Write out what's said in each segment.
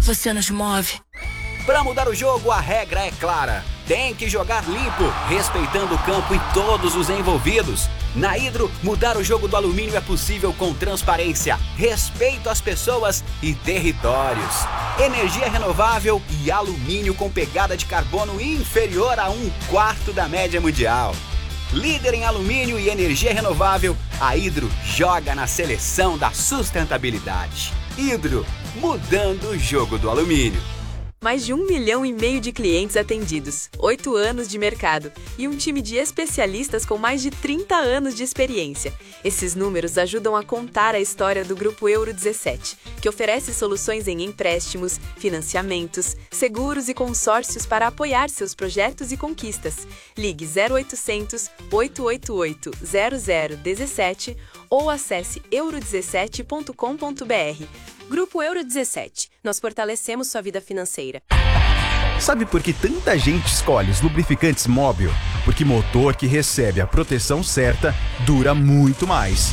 você nos move. Para mudar o jogo, a regra é clara. Tem que jogar limpo, respeitando o campo e todos os envolvidos. Na Hidro, mudar o jogo do alumínio é possível com transparência, respeito às pessoas e territórios. Energia renovável e alumínio com pegada de carbono inferior a 1/4 da média mundial. Líder em alumínio e energia renovável, a Hidro joga na seleção da sustentabilidade. Hidro, mudando o jogo do alumínio. Mais de 1,5 milhão de clientes atendidos, 8 anos de mercado e um time de especialistas com mais de 30 anos de experiência. Esses números ajudam a contar a história do Grupo Euro 17, que oferece soluções em empréstimos, financiamentos, seguros e consórcios para apoiar seus projetos e conquistas. Ligue 0800 888 0017 ou acesse euro17.com.br. Grupo Euro 17. Nós fortalecemos sua vida financeira. Sabe por que tanta gente escolhe os lubrificantes Móbil? Porque motor que recebe a proteção certa dura muito mais.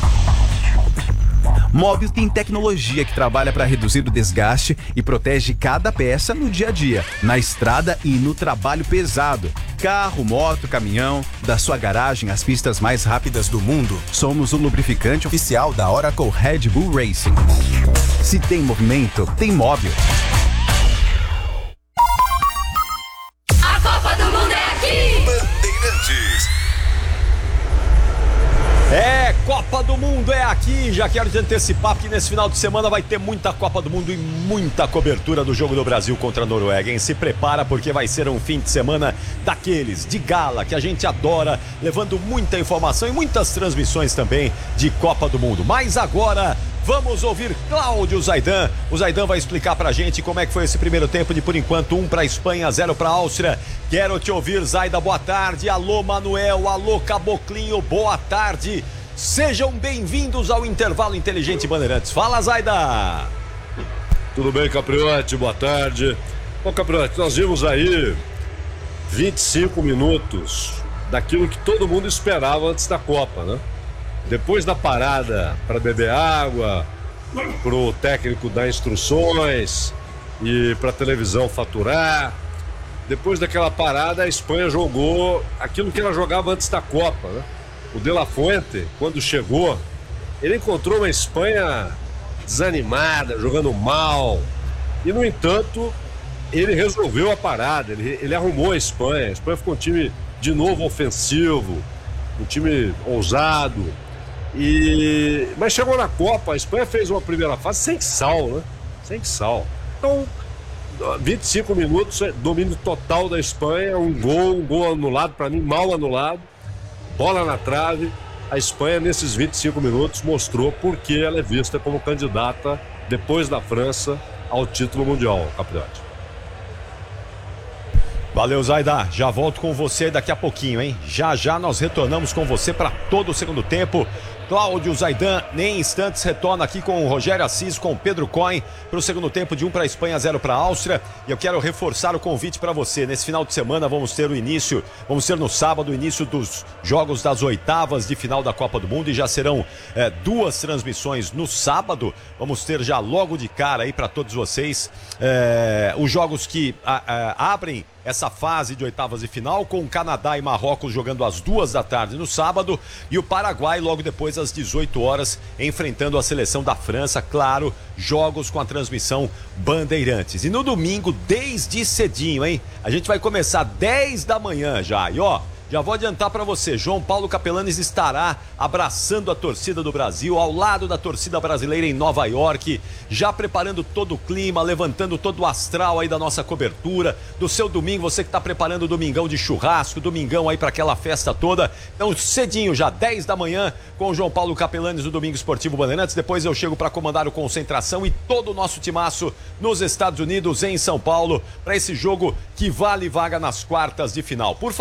Móbil tem tecnologia que trabalha para reduzir o desgaste e protege cada peça no dia a dia, na estrada e no trabalho pesado. Carro, moto, caminhão, da sua garagem às pistas mais rápidas do mundo, somos o lubrificante oficial da Oracle Red Bull Racing. Se tem movimento, tem Móbil. A Copa do Mundo é aqui! Bandeirantes. Copa do Mundo é aqui. Já quero te antecipar que nesse final de semana vai ter muita Copa do Mundo e muita cobertura do jogo do Brasil contra a Noruega, hein? Se prepara porque vai ser um fim de semana daqueles, de gala, que a gente adora, levando muita informação e muitas transmissões também de Copa do Mundo. Mas agora vamos ouvir Cláudio Zaidan. O Zaidan vai explicar pra gente como é que foi esse primeiro tempo de, por enquanto, 1 pra Espanha, 0 pra Áustria. Quero te ouvir, Zaida, boa tarde. Alô, Manuel, alô, Caboclinho, boa tarde. Sejam bem-vindos ao Intervalo Inteligente Bandeirantes. Fala, Zaida! Tudo bem, Capriotti? Boa tarde. Bom, Capriotti, nós vimos aí 25 minutos daquilo que todo mundo esperava antes da Copa, né? Depois da parada para beber água, pro técnico dar instruções e pra televisão faturar, depois daquela parada a Espanha jogou aquilo que ela jogava antes da Copa, né? O De La Fuente, quando chegou, ele encontrou uma Espanha desanimada, jogando mal. E, no entanto, ele resolveu a parada, ele arrumou a Espanha. A Espanha ficou um time, de novo, ofensivo, um time ousado. Mas chegou na Copa, a Espanha fez uma primeira fase sem sal, né? Sem sal. Então, 25 minutos, domínio total da Espanha, um gol anulado, para mim, mal anulado. Bola na trave. A Espanha, nesses 25 minutos, mostrou por que ela é vista como candidata, depois da França, ao título mundial, Capriotti. Valeu, Zaida. Já volto com você daqui a pouquinho, hein? Já nós retornamos com você para todo o segundo tempo. Cláudio Zaidan, nem instantes, retorna aqui com o Rogério Assis, com o Pedro Cohen, para o segundo tempo de 1 para a Espanha, 0 para a Áustria. E eu quero reforçar o convite para você. Nesse final de semana vamos ter no sábado o início dos jogos das oitavas de final da Copa do Mundo e já serão 2 transmissões no sábado. Vamos ter já logo de cara aí para todos vocês os jogos que abrem essa fase de oitavas de final, com o Canadá e Marrocos jogando às 14h no sábado e o Paraguai logo depois às 18 horas enfrentando a seleção da França. Claro, jogos com a transmissão Bandeirantes. E no domingo, desde cedinho, hein? A gente vai começar 10 da manhã já. E ó, já vou adiantar para você, João Paulo Capelanes estará abraçando a torcida do Brasil, ao lado da torcida brasileira em Nova York, já preparando todo o clima, levantando todo o astral aí da nossa cobertura, do seu domingo, você que está preparando o domingão de churrasco, domingão aí para aquela festa toda. Então cedinho já, 10 da manhã, com o João Paulo Capelanes no Domingo Esportivo Bandeirantes. Depois eu chego para comandar o Concentração e todo o nosso timaço nos Estados Unidos, em São Paulo, para esse jogo que vale vaga nas quartas de final. Por